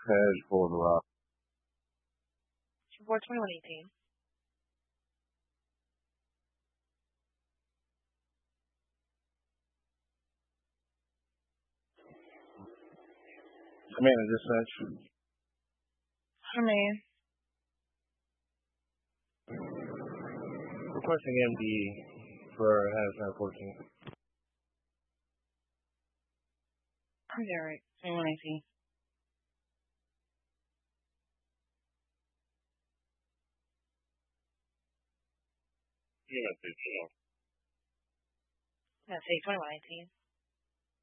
Edge for the Rock. Report 2118. Command and dispatch. Command. Requesting MD for hazmat 14. I'm Derek. 2118. Message. Message 2118.